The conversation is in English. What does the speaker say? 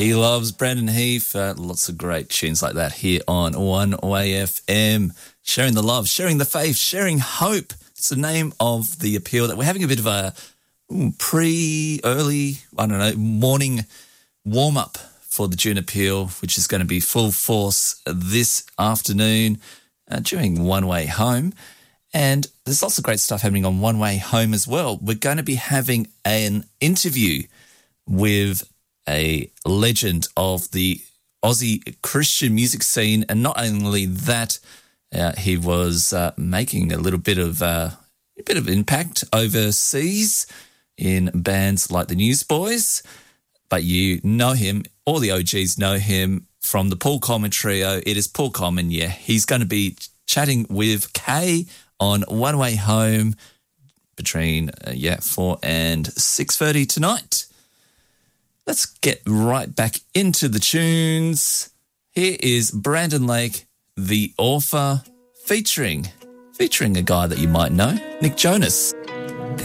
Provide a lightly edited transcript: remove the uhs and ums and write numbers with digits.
He loves Brandon Heath. Lots of great tunes like that here on One Way FM. Sharing the love, sharing the faith, sharing hope. It's the name of the appeal that we're having a bit of a morning warm-up for the June appeal, which is going to be full force this afternoon during One Way Home. And there's lots of great stuff happening on One Way Home as well. We're going to be having an interview with a legend of the Aussie Christian music scene. And not only that, he was making a bit of impact overseas in bands like the Newsboys. But you know him, all the OGs know him from the Paul Coleman Trio. It is Paul Coleman, yeah. He's going to be chatting with Kay on One Way Home between 4 and 6:30 tonight. Let's get right back into the tunes. Here is Brandon Lake, The Author, featuring a guy that you might know, Nick Jonas.